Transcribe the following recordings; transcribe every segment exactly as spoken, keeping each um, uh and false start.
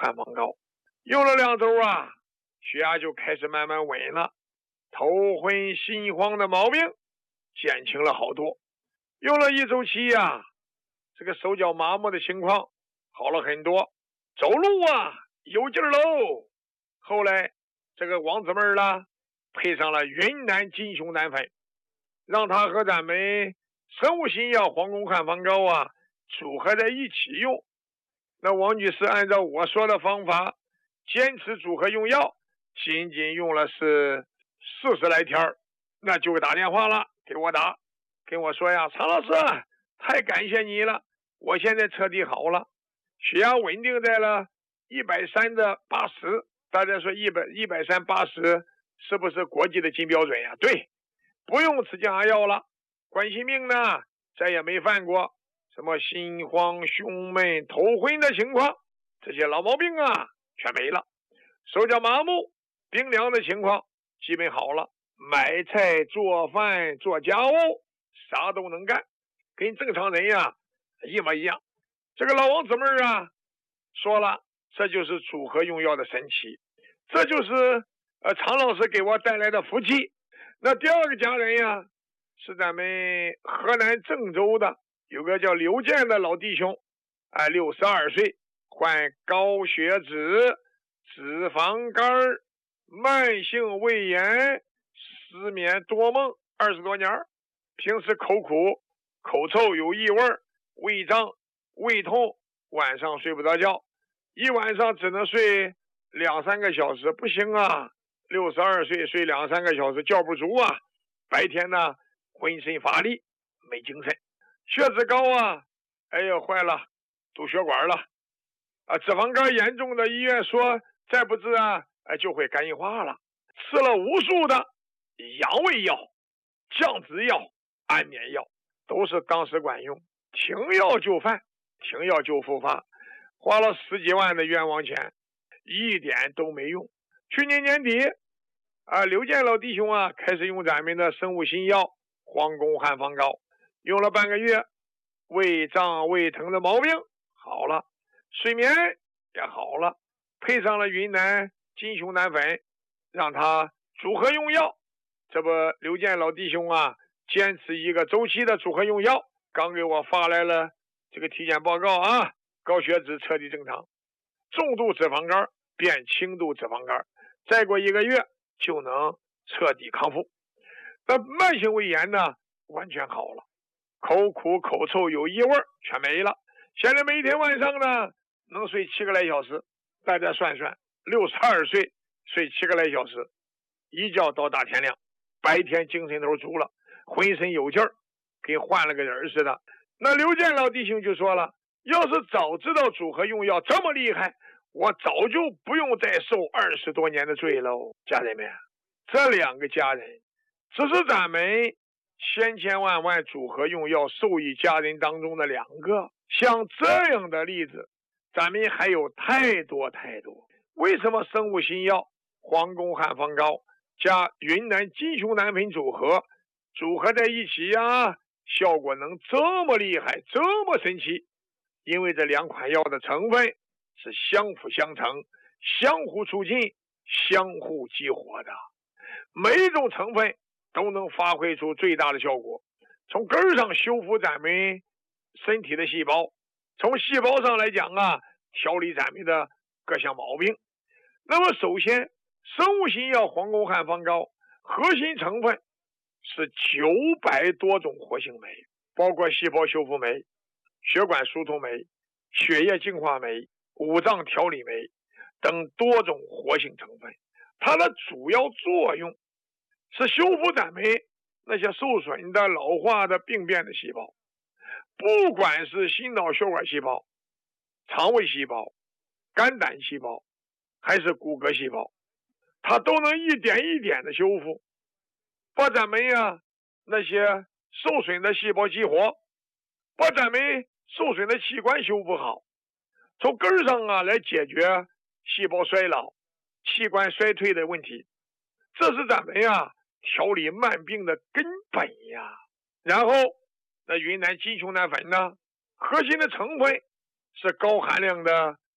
汉方膏。用了两周啊，血压就开始慢慢稳了，头昏心慌的毛病减轻了好多。用了一周期呀、啊，这个手脚麻木的情况好了很多，走路啊有劲儿喽。后来这个王姊妹啦，配上了云南金熊胆粉，让他和咱们生物新药黄宫汉方膏啊组合在一起用。那王女士按照我说的方法坚持组合用药，仅仅用了是四十来天，那就打电话了，给我打，跟我说呀，常老师太感谢你了，我现在彻底好了，血压稳定在了一百三的八十。大家说一百一百三八十是不是国际的金标准呀？对，不用吃降压药了，冠心病呢再也没犯过什么心慌胸闷头昏的情况，这些老毛病啊全没了。手脚麻木冰凉的情况基本好了，买菜做饭做家务啥都能干，跟正常人呀一模一样。这个老王姊妹啊说了，这就是组合用药的神奇，这就是呃常老师给我带来的福气。那第二个家人呀，是咱们河南郑州的，有个叫刘健的老弟兄，哎，六十二岁，患高血脂、脂肪肝、慢性胃炎、失眠多梦二十多年，平时口苦、口臭有异味、胃胀、胃痛，晚上睡不着觉，一晚上只能睡两三个小时，不行啊，六十二岁睡两三个小时觉不足啊，白天呢浑身乏力没精神，血脂高啊，哎呦坏了，堵血管了啊！脂肪肝严重的医院说再不治啊，哎就会肝硬化了。吃了无数的阳胃药、降脂药、安眠药，都是当时管用，停药就犯，停药就复发，花了十几万的冤枉钱，一点都没用。去年年底啊，刘健老弟兄啊开始用咱们的生物新药黄宫汉方膏，用了半个月，胃胀胃疼的毛病好了，睡眠也好了，配上了云南金熊胆粉，让他组合用药。这不刘健老弟兄啊坚持一个周期的组合用药，刚给我发来了这个体检报告啊，高血脂彻底正常，重度脂肪肝变轻度脂肪肝，再过一个月就能彻底康复。那慢性胃炎呢完全好了，口苦口臭有异味全没了，现在每天晚上呢能睡七个来小时。大家算算，六十二岁睡七个来小时，一觉到大天亮，白天精神头足了，浑身有劲儿，跟换了个人似的。那刘健老弟兄就说了，要是早知道组合用药这么厉害，我早就不用再受二十多年的罪喽。家人们，这两个家人只是咱们千千万万组合用药受益家人当中的两个，像这样的例子咱们还有太多太多。为什么生物新药黄宫汉方膏加云南金熊胆粉组合组合在一起呀、啊，效果能这么厉害这么神奇？因为这两款药的成分是相辅相成，相互促进，相互激活的，每一种成分都能发挥出最大的效果，从根上修复咱们身体的细胞，从细胞上来讲啊，调理咱们的各项毛病。那么首先生物新药黄宫汉方膏核心成分是九百多种活性酶，包括细胞修复酶、血管疏通酶、血液净化酶、五脏调理酶等多种活性成分。它的主要作用是修复咱们那些受损的老化的病变的细胞，不管是心脑血管细胞、肠胃细胞、肝胆细胞还是骨骼细胞，它都能一点一点的修复，把咱们呀那些受损的细胞激活，把咱们受损的器官修复好，从根上啊来解决细胞衰老、器官衰退的问题，这是咱们呀调理慢病的根本呀。然后那云南金熊胆粉呢，核心的成分是高含量的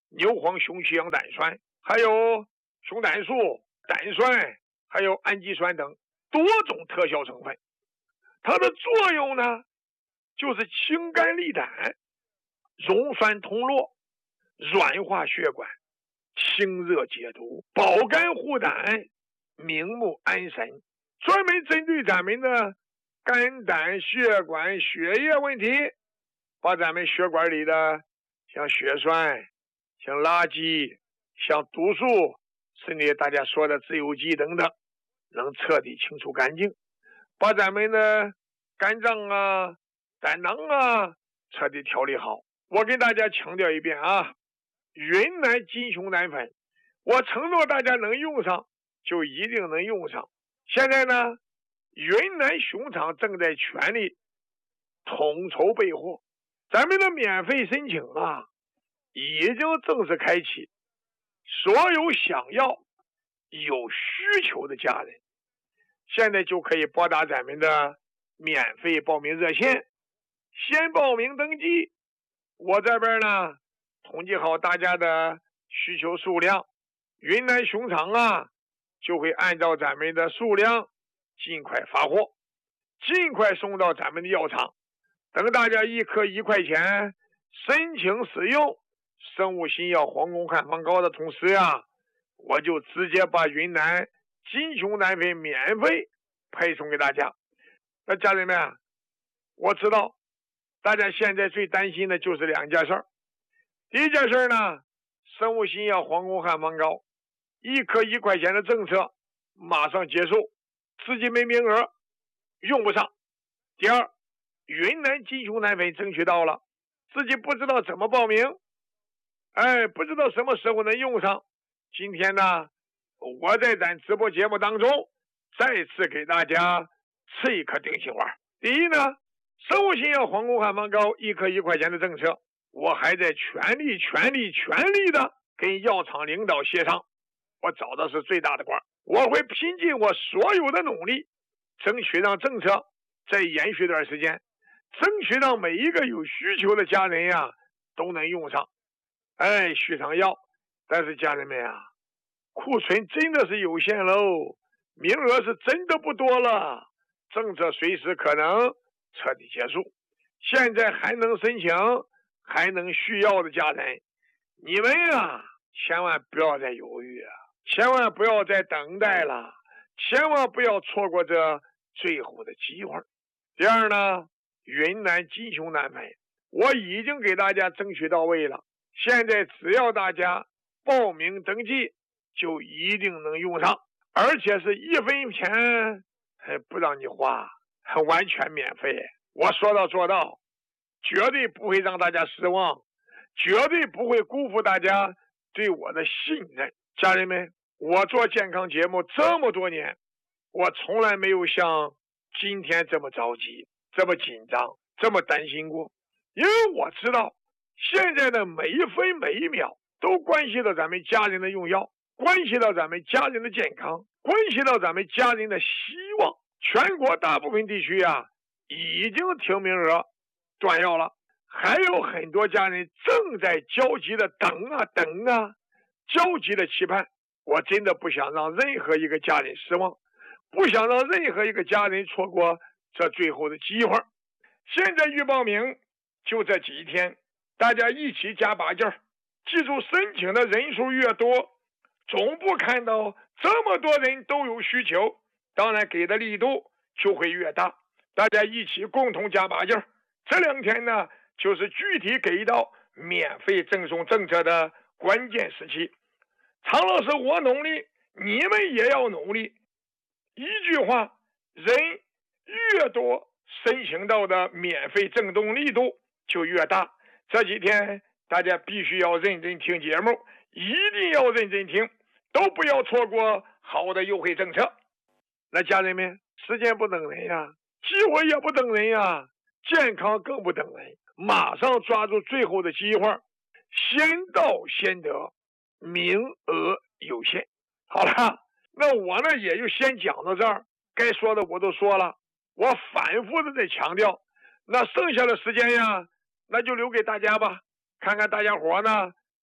牛黄、雄曲氧胆酸，还有熊胆素、胆酸，还有氨基酸等多种特效成分。它的作用呢，就是清肝利胆、溶酸通络、软化血管、清热解毒、保肝护胆、明目安神，专门针对咱们的肝胆血管血液问题，把咱们血管里的像血栓、像垃圾、像毒素，甚至大家说的自由基等等，能彻底清除干净，把咱们的肝脏啊、胆囊啊彻底调理好。我给大家强调一遍啊，云南金熊胆粉，我承诺大家能用上就一定能用上。现在呢，云南熊厂正在全力统筹备货，咱们的免费申请啊已经正式开启，所有想要有需求的家人现在就可以拨打咱们的免费报名热线，先报名登记。我这边呢统计好大家的需求数量，云南熊厂啊就会按照咱们的数量尽快发货，尽快送到咱们的药厂。等大家一颗一块钱申请使用生物新药黄宫汉方膏的同时呀，我就直接把云南金熊胆粉免费配送给大家。那家人们啊，我知道大家现在最担心的就是两件事儿。第一件事呢，生物新药黄宫汉方膏一颗一块钱的政策马上结束，自己没名额用不上。第二，云南金熊胆粉争取到了，自己不知道怎么报名，哎，不知道什么时候能用上。今天呢，我在咱直播节目当中再次给大家吃一颗定心丸。第一呢，生物新药黄宫汉方膏一颗一块钱的政策，我还在全力全力全力的跟药厂领导协商，我找的是最大的官，我会拼尽我所有的努力，争取让政策再延续段时间，争取让每一个有需求的家人呀都能用上，哎，续上药。但是家人们啊，库存真的是有限喽，名额是真的不多了，政策随时可能彻底结束。现在还能申请还能续药的家人，你们呀千万不要再犹豫啊，千万不要再等待了，千万不要错过这最后的机会。第二呢，云南金熊胆粉我已经给大家争取到位了，现在只要大家报名登记就一定能用上，而且是一分钱不让你花，完全免费。我说到做到，绝对不会让大家失望，绝对不会辜负大家对我的信任。家人们，我做健康节目这么多年，我从来没有像今天这么着急，这么紧张，这么担心过。因为我知道现在的每一分每一秒都关系到咱们家人的用药，关系到咱们家人的健康，关系到咱们家人的希望。全国大部分地区啊已经停名额断药了，还有很多家人正在焦急的等啊等啊，焦急的期盼。我真的不想让任何一个家人失望，不想让任何一个家人错过这最后的机会。现在预报名就这几天，大家一起加把劲儿，记住申请的人数越多，总部看到这么多人都有需求，当然给的力度就会越大。大家一起共同加把劲儿。这两天呢，就是具体给到免费赠送政策的关键时期。常老师我努力，你们也要努力。一句话，人越多，申请到的免费赠送力度就越大。这几天大家必须要认真听节目，一定要认真听，都不要错过好的优惠政策。那家人们，时间不等人呀，机会也不等人呀，健康更不等人，马上抓住最后的机会，先到先得，名额有限。好了，那我呢也就先讲到这儿，该说的我都说了，我反复的在强调，那剩下的时间呀，那就留给大家吧，看看大家伙呢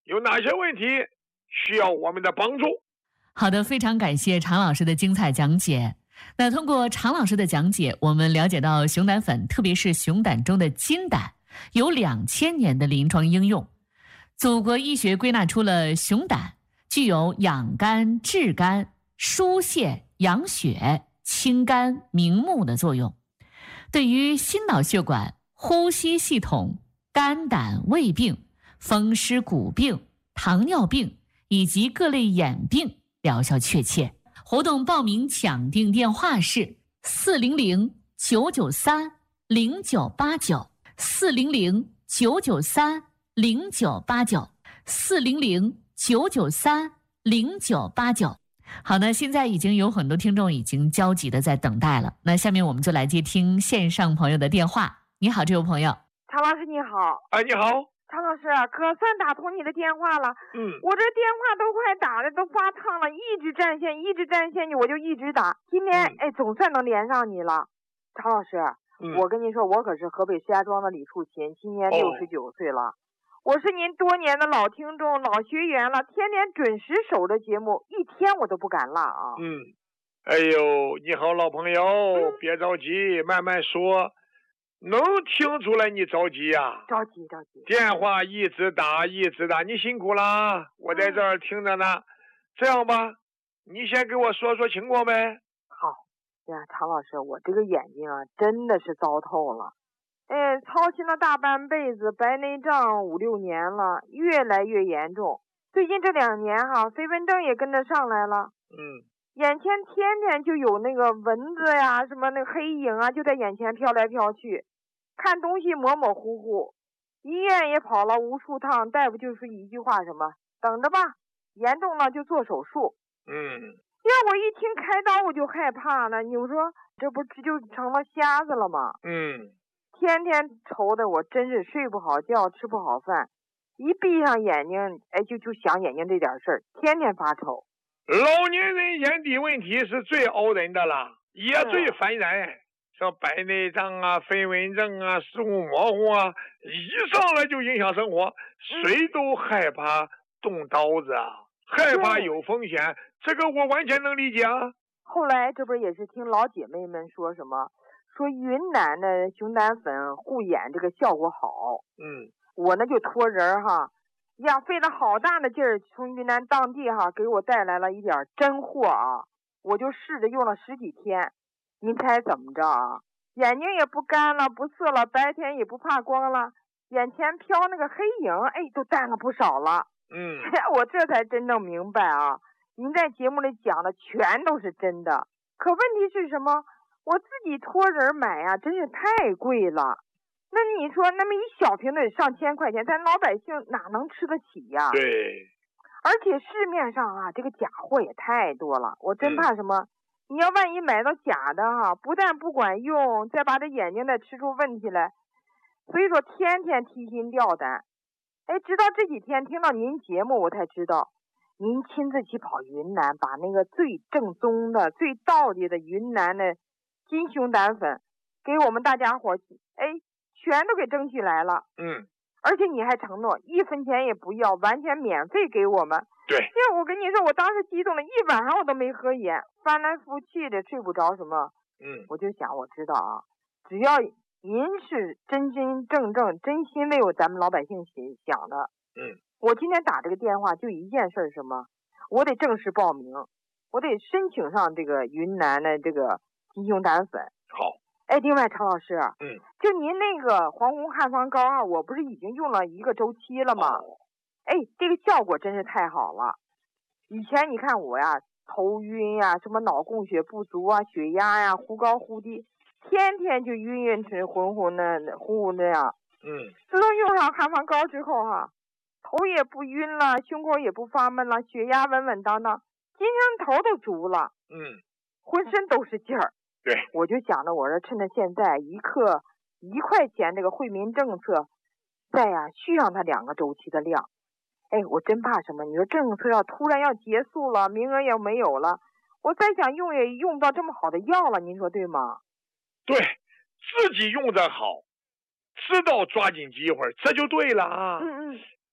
有哪些问题需要我们的帮助。 好的，非常感谢常老师的精彩讲解。那通过常老师的讲解，我们了解到熊胆粉，特别是熊胆中的金胆，有两千年的临床应用。祖国医学归纳出了熊胆具有养肝、治肝、疏泄、养血、清肝、明目的作用，对于心脑血管、呼吸系统、肝胆胃病、风湿骨病、糖尿病以及各类眼病疗效确切。活动报名抢订电话是四零零九九三零九八九四零零九九三零九八九四零零九九三零九八九。好的，现在已经有很多听众已经焦急的在等待了。那下面我们就来接听线上朋友的电话。你好，这位朋友。 常老师你好。 哎，你好。 常老师，可算打通你的电话了。 嗯， 我这电话都快打的都发烫了，一直占线，一直占线，我就一直打。今天、嗯、哎，总算能连上你了。常老师、嗯，我跟您说，我可是河北石家庄的李树琴，今年六十九岁了。哦，我是您多年的老听众、老学员了，天天准时守着节目，一天我都不敢落啊。 嗯，哎呦，你好，老朋友，嗯、别着急，慢慢说。能听出来你着急呀、啊？ 着急着急。 电话一直打一直打，你辛苦啦，我在这儿听着呢。嗯、这样吧，你先给我说说情况呗。 好呀，常老师，我这个眼睛啊，真的是糟透了。哎，操心了大半辈子，白内障五六年了，越来越严重。最近这两年哈，飞蚊症也跟着上来了。 嗯。 眼前天天就有那个蚊子呀，什么那个黑影啊，就在眼前飘来飘去，看东西模模糊糊。医院也跑了无数趟，大夫就是一句话，什么等着吧，严重了就做手术。 嗯， 要我一听开刀我就害怕了，你说这不这就成了瞎子了吗？ 嗯， 天天愁的我真是睡不好觉，吃不好饭，一闭上眼睛，哎就就想眼睛这点事儿，天天发愁。 老年人眼底问题是最熬人的了，也最烦人，像白内障啊、飞蚊症啊、视物模糊啊，一上来就影响生活，谁都害怕动刀子啊，害怕有风险，这个我完全能理解啊。 后来这不也是听老姐妹们说什么，说云南的熊胆粉护眼这个效果好。 嗯， 我呢就托人哈。呀，费了好大的劲儿，从云南当地哈给我带来了一点真货啊！我就试着用了十几天，您猜怎么着啊？眼睛也不干了，不涩了，白天也不怕光了，眼前飘那个黑影，哎，都淡了不少了。 嗯， 我这才真正明白啊！您在节目里讲的全都是真的，可问题是什么？我自己托人买呀、啊，真是太贵了。那你说那么一小瓶得上千块钱，咱老百姓哪能吃得起呀？ 对， 而且市面上啊这个假货也太多了，我真怕什么、嗯、你要万一买到假的哈，不但不管用，再把这眼睛再吃出问题来，所以说天天提心吊胆。哎，直到这几天听到您节目我才知道，您亲自去跑云南，把那个最正宗的最道地的云南的金熊胆粉给我们大家伙哎全都给争取来了。 嗯， 而且你还承诺一分钱也不要，完全免费给我们。 对， 因为我跟你说，我当时激动了一晚上，我都没合眼，翻来覆去的睡不着什么。 嗯， 我就想，我知道啊，只要您是真真正正真心为我咱们老百姓想的。 嗯， 我今天打这个电话就一件事，什么？我得正式报名，我得申请上这个云南的这个金熊胆粉。 好。 哎，另外常老师， 嗯， 就您那个黄红汉方膏啊，我不是已经用了一个周期了吗？哦、哎，这个效果真是太好了。以前你看我呀，头晕呀，什么脑供血不足啊，血压呀忽高忽低，天天就晕晕沉浑浑的糊糊那样。 嗯， 自从用上汉方膏之后哈、啊，头也不晕了，胸口也不发闷了，血压稳稳当当，精神头都足了。 嗯， 浑身都是劲儿。 对， 我就想着，我说趁着现在一克一块钱这个惠民政策，再呀续上它两个周期的量。哎，我真怕什么？你说政策要突然要结束了，名额也没有了，我再想用也用不到这么好的药了，您说对吗？ 对，自己用得好，知道抓紧机会，这就对了啊。 嗯嗯。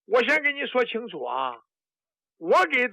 我先跟你说清楚啊，我给